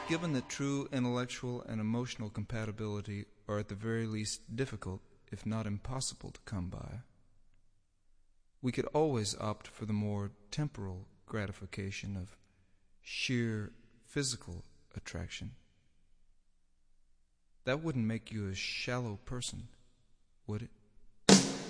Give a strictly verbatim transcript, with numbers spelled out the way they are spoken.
Given that true intellectual and emotional compatibility are at the very least difficult, if not impossible, to come by, we could always opt for the more temporal gratification of sheer physical attraction. That wouldn't make you a shallow person, would it?